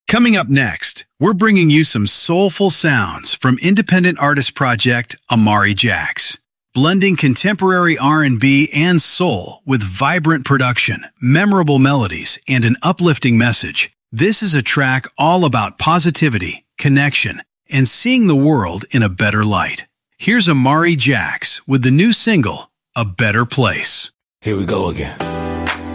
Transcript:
Coming up next, we're bringing you some soulful sounds from independent artist project Amari Jax, blending contemporary R&B and soul with vibrant production, memorable melodies, and an uplifting message. This is a track all about positivity, connection, and seeing the world in a better light. Here's Amari Jax with the new single, A Better Place. Here we go again.